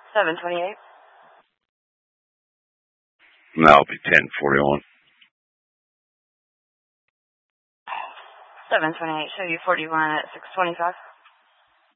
728. That'll be 1041. 728, show you 41 at 625.